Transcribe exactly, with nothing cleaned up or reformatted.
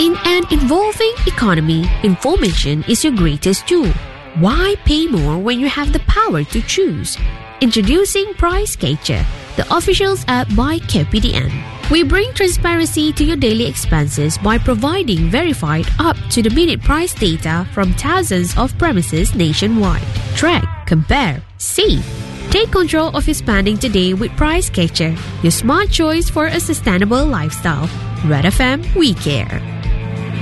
In an evolving economy, information is your greatest tool. Why pay more when you have the power to choose? Introducing PriceGauger, the official app by K P D N. We bring transparency to your daily expenses by providing verified up-to-the-minute price data from thousands of premises nationwide. Track, compare, save. Take control of your spending today with PriceGauger, your smart choice for a sustainable lifestyle. Red F M, we care.